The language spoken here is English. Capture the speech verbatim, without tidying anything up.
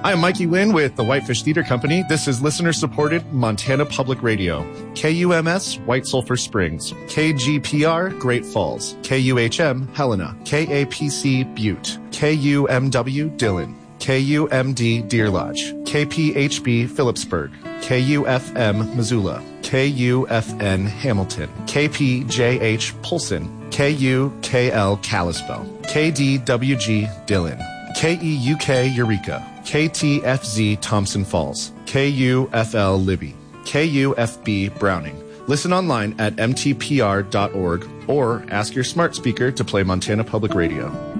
I'm Mikey Wynn with the Whitefish Theater Company. This is listener-supported Montana Public Radio. K U M S, White Sulphur Springs. K G P R, Great Falls. K U H M, Helena. K A P C, Butte. K U M W, Dillon. K U M D, Deer Lodge. K P H B, Phillipsburg. K U F M, Missoula. K U F N, Hamilton. K P J H, Polson. K U K L, Kalispell. K D W G, Dillon. K E U K, Eureka. K T F Z, Thompson Falls. K U F L, Libby. K U F B, Browning. Listen online at m t p r dot org or ask your smart speaker to play Montana Public Radio.